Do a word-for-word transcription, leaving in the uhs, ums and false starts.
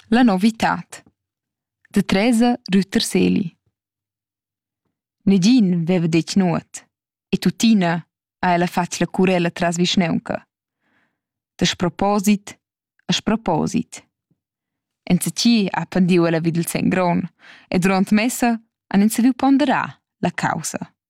La novitat. Da Teresa Rüterseli. Negin veva detg nuot, e tuttina ha ella fatg la curella tras vischnaunca. Da sproposit a sproposit. Enzatgi ha pendiu ella vid il sen gron, e duront messa han ins saviu ponderar la causa.